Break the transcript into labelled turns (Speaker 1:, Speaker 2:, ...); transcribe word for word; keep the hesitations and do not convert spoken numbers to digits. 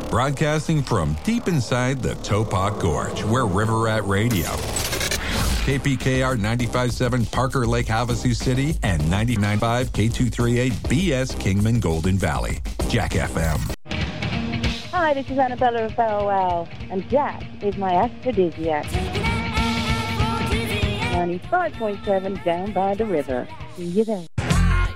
Speaker 1: Broadcasting from deep inside the Topok Gorge, where River Rat Radio. K P K R ninety-five point seven Parker Lake, Havasu City, and ninety-nine point five K two thirty-eight B S Kingman, Golden Valley. Jack F M.
Speaker 2: Hi, this is Annabella of Bow and Jack is my aphrodisiac. ninety-five point seven down by the river. See you there.